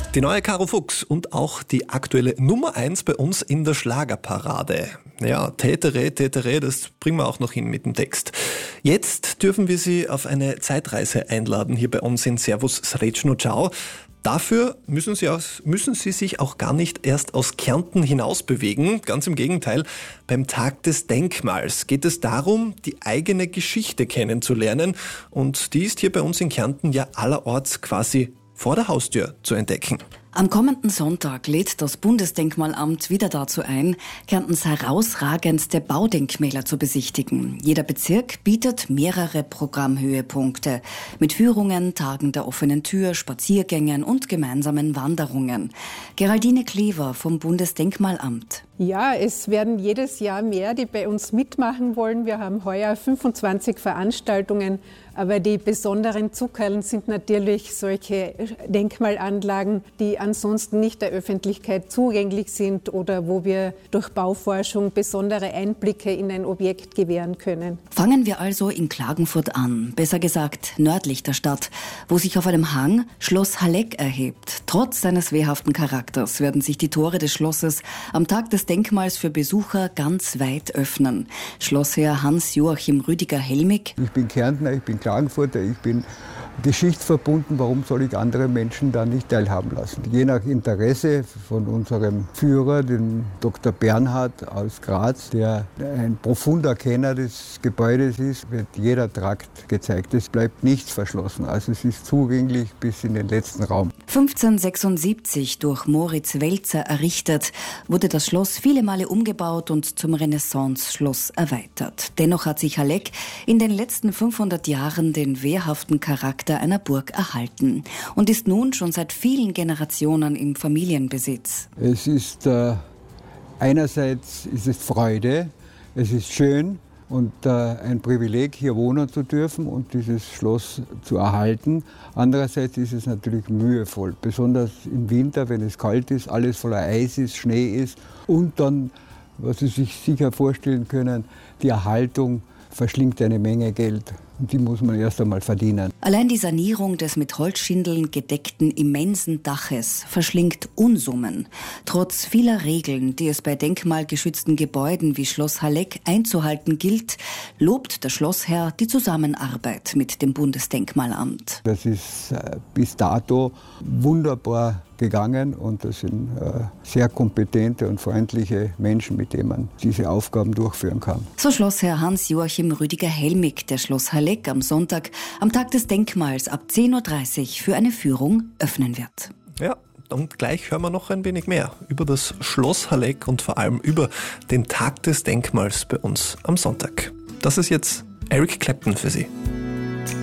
Die neue Caro Fuchs und auch die aktuelle Nummer 1 bei uns in der Schlagerparade. Ja, Tätere, Tätere, das bringen wir auch noch hin mit dem Text. Jetzt dürfen wir Sie auf eine Zeitreise einladen, hier bei uns in Servus Srećno Ciao. Dafür müssen Sie sich auch gar nicht erst aus Kärnten hinaus bewegen. Ganz im Gegenteil, beim Tag des Denkmals geht es darum, die eigene Geschichte kennenzulernen. Und die ist hier bei uns in Kärnten ja allerorts quasi vor der Haustür zu entdecken. Am kommenden Sonntag lädt das Bundesdenkmalamt wieder dazu ein, Kärntens herausragendste Baudenkmäler zu besichtigen. Jeder Bezirk bietet mehrere Programmhöhepunkte mit Führungen, Tagen der offenen Tür, Spaziergängen und gemeinsamen Wanderungen. Geraldine Klever vom Bundesdenkmalamt. Ja, es werden jedes Jahr mehr, die bei uns mitmachen wollen. Wir haben heuer 25 Veranstaltungen, aber die besonderen Zuckerln sind natürlich solche Denkmalanlagen, die ansonsten nicht der Öffentlichkeit zugänglich sind oder wo wir durch Bauforschung besondere Einblicke in ein Objekt gewähren können. Fangen wir also in Klagenfurt an, besser gesagt nördlich der Stadt, wo sich auf einem Hang Schloss Halleck erhebt. Trotz seines wehrhaften Charakters werden sich die Tore des Schlosses am Tag des Denkmals für Besucher ganz weit öffnen. Schlossherr Hans-Joachim Rüdiger-Helmig. Ich bin Kärntner, ich bin Klagenfurter, ich bin geschichtsverbunden. Warum soll ich andere Menschen da nicht teilhaben lassen? Je nach Interesse von unserem Führer, dem Dr. Bernhard aus Graz, der ein profunder Kenner des Gebäudes ist, wird jeder Trakt gezeigt. Es bleibt nichts verschlossen. Also es ist zugänglich bis in den letzten Raum. 1576 durch Moritz Welzer errichtet, wurde das Schloss viele Male umgebaut und zum Renaissance-Schloss erweitert. Dennoch hat sich Halleck in den letzten 500 Jahren den wehrhaften Charakter einer Burg erhalten und ist nun schon seit vielen Generationen im Familienbesitz. Es ist einerseits ist es Freude, es ist schön und ein Privileg, hier wohnen zu dürfen und dieses Schloss zu erhalten. Andererseits ist es natürlich mühevoll, besonders im Winter, wenn es kalt ist, alles voller Eis ist, Schnee ist und dann, was Sie sich sicher vorstellen können, die Erhaltung verschlingt eine Menge Geld. Und die muss man erst einmal verdienen. Allein die Sanierung des mit Holzschindeln gedeckten immensen Daches verschlingt Unsummen. Trotz vieler Regeln, die es bei denkmalgeschützten Gebäuden wie Schloss Halleck einzuhalten gilt, lobt der Schlossherr die Zusammenarbeit mit dem Bundesdenkmalamt. Das ist bis dato wunderbar gegangen und das sind sehr kompetente und freundliche Menschen, mit denen man diese Aufgaben durchführen kann. So Schlossherr Hans-Joachim Rüdiger-Helmig, der Schloss Halleck am Sonntag am Tag des Denkmals ab 10.30 Uhr für eine Führung öffnen wird. Ja, und gleich hören wir noch ein wenig mehr über das Schloss Halleck und vor allem über den Tag des Denkmals bei uns am Sonntag. Das ist jetzt Eric Clapton für Sie.